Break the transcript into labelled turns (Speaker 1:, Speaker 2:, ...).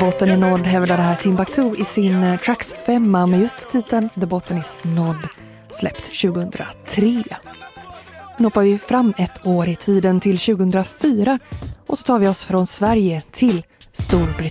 Speaker 1: botten är nådd, hävdar det här Timbuktu i sin Tracks 5 med just titeln The Botten is nådd, släppt 2003. Nu hoppar vi fram ett år i tiden till 2004 och så tar vi oss från Sverige till Storbritannien.